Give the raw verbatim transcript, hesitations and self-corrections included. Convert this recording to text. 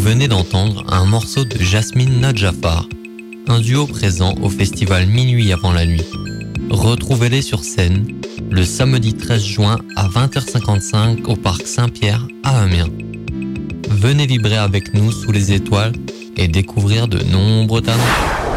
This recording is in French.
venez d'entendre un morceau de Jasmine Nadjafar, un duo présent au festival Minuit avant la nuit. Retrouvez-les sur scène le samedi treize juin à vingt heures cinquante-cinq au parc Saint-Pierre à Amiens. Venez vibrer avec nous sous les étoiles et découvrir de nombreux talents.